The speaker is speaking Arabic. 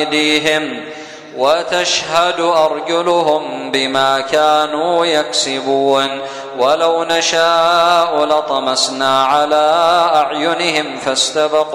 أيديهم وتشهد أرجلهم بما كانوا يكسبون ولو نشاء لطمسنا على أعينهم فاستبقوا